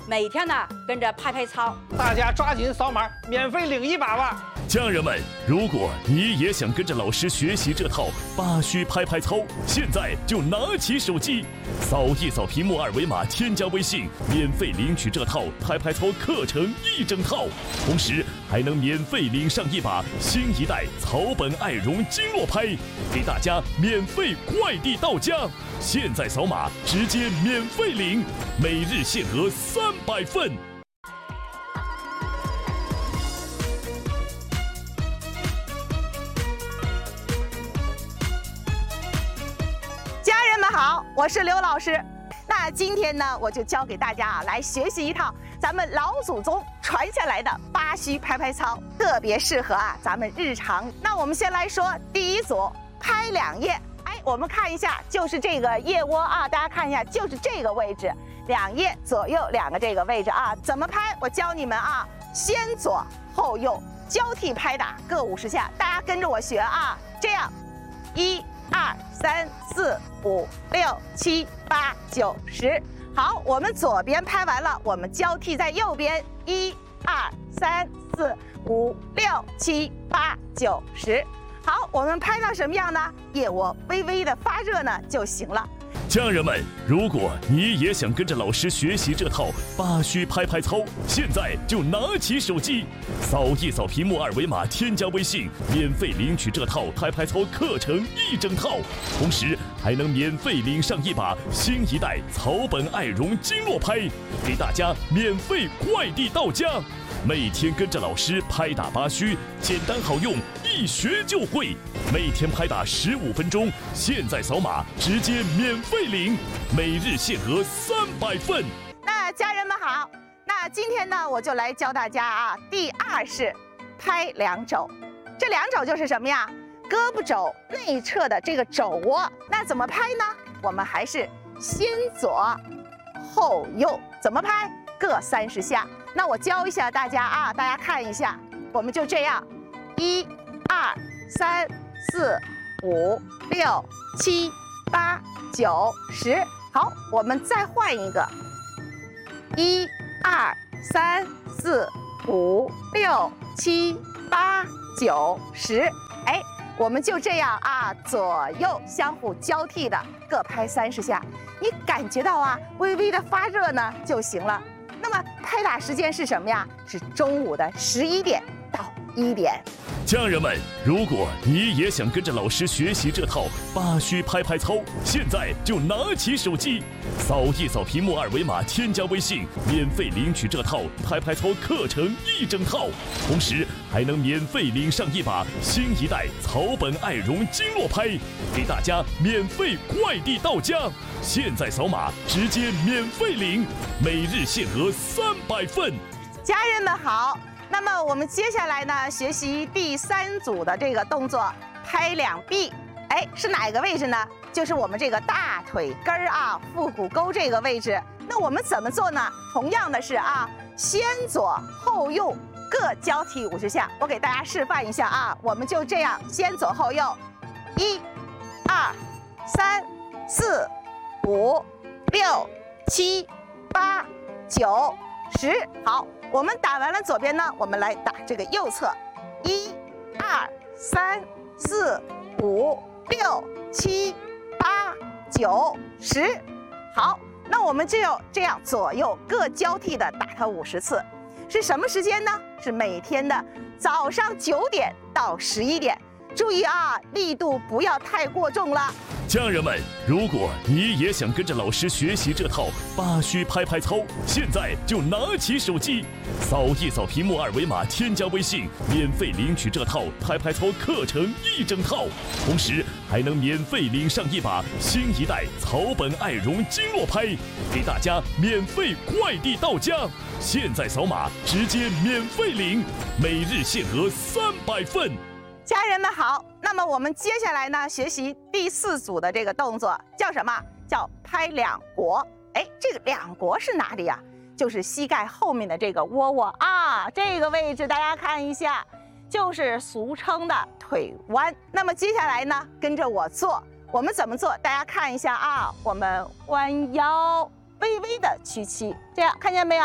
每天呢跟着拍拍操。 大家抓紧扫码，免费领一把吧！ 家人们，如果你也想跟着老师学习这套8虚拍拍操，现在就拿起手机，扫一扫屏幕二维码，添加微信，免费领取这套拍拍操课程1整套，同时还能免费领上一把新一代草本爱绒经络拍，给大家免费快递到家。现在扫码直接免费领，每日限额300份。 好，我是刘老师。那今天呢，我就教给大家来学习一套咱们老祖宗传下来的8虚拍拍操，特别适合咱们日常。那我们先来说第一组，拍2腋。我们看一下，就是这个腋窝啊，大家看一下，就是这个位置，2腋左右2个这个位置啊，怎么拍？我教你们啊，先左后右交替拍打，各50下，大家跟着我学啊，这样，1、2、3、4、5、6、7、8、9、10。好，我们左边拍完了，我们交替在右边，1、2、3、4、5、6、7、8、9、10。好，我们拍到什么样呢？腋窝微微的发热呢就行了。 家人们，如果你也想跟着老师学习这套8虚拍拍操，现在就拿起手机，扫一扫屏幕二维码，添加微信，免费领取这套拍拍操课程1整套，同时还能免费领上一把新一代草本爱绒经络拍，给大家免费快递到家。每天跟着老师拍打8虚，简单好用，一学就会。每天拍打15分钟，现在扫码直接免费领，每日限额300份。 那家人们好，那今天呢，我就来教大家啊，第2式拍2肘。这2肘就是什么呀？胳膊肘内侧的这个肘窝。那怎么拍呢？我们还是先左后右，怎么拍？各30下。那我教一下大家啊，大家看一下，我们就这样，1、2、3、4、5、6、7、8、9、10。好，我们再换一个，1、2、3、4、5、6、7、8、9、10。我们就这样啊，左右相互交替的各拍30下。你感觉到啊，微微的发热呢就行了。那么拍打时间是什么呀？是中午的11点到1点。 家人们，如果你也想跟着老师学习这套8虚拍拍操，现在就拿起手机，扫一扫屏幕二维码，添加微信，免费领取这套拍拍操课程1整套，同时还能免费领上一把新一代草本爱绒经络拍，给大家免费快递到家。现在扫码直接免费领，每日限额300份。 家人们好。那么我们接下来呢，学习第3组的这个动作，拍2臂。是哪个位置呢？就是我们这个大腿根儿啊，腹股沟这个位置。那我们怎么做呢？同样的是啊，先左后右各交替50下。我给大家示范一下啊，我们就这样，先左后右，1、2、3、4、5、6、7、8、9、10。好。我们打完了左边呢，我们来打这个右侧，1、2、3、4、5、6、7、8、9、10。好，那我们就要这样左右各交替的打它50次。是什么时间呢？是每天的早上9点到11点。注意啊，力度不要太过重了。 家人们，如果你也想跟着老师学习这套8虚拍拍操，现在就拿起手机，扫一扫屏幕二维码，添加微信，免费领取这套拍拍操课程1整套，同时还能免费领上一把新一代草本爱绒经络拍，给大家免费快递到家。现在扫码直接免费领，每日限额300份。 家人们好，那么我们接下来呢，学习第4组的这个动作，叫什么？叫拍2腘。这个2腘是哪里呀？就是膝盖后面的这个窝窝啊，这个位置大家看一下，就是俗称的腿弯。那么接下来呢，跟着我做，我们怎么做？大家看一下啊，我们弯腰，微微的屈膝，这样看见没有？